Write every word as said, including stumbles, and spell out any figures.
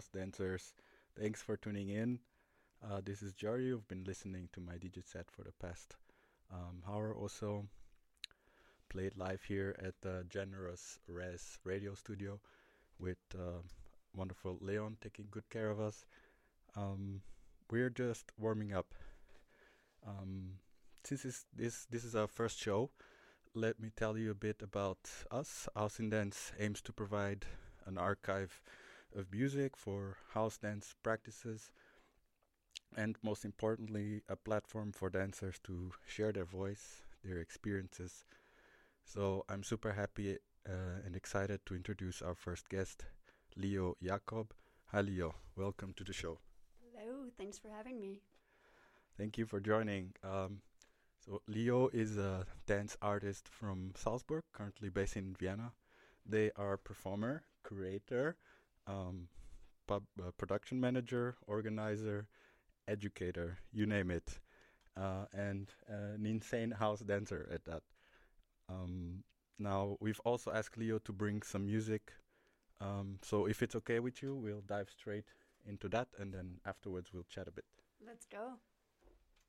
house dancers. Thanks for tuning in. Uh, this is Jari. You've been listening to my D J set for the past um, hour or so. Played live here at the Generous Res radio studio with uh, wonderful Leon taking good care of us. Um, we're just warming up. Um, since this, this this is our first show, let me tell you a bit about us. House in Dance aims to provide an archive of music for house dance practices, and most importantly, a platform for dancers to share their voice, their experiences. So I'm super happy uh, and excited to introduce our first guest, Leo Jacob. Hi, Leo. Welcome to the show. Hello, thanks for having me. Thank you for joining. Um, so Leo is a dance artist from Salzburg, currently based in Vienna. They are performer, curator, um, pub, uh, production manager, organizer, educator, you name it, uh, and uh, an insane house dancer at that. Um, now, we've also asked Leo to bring some music. Um, so if it's okay with you, we'll dive straight into that, and then afterwards we'll chat a bit. Let's go.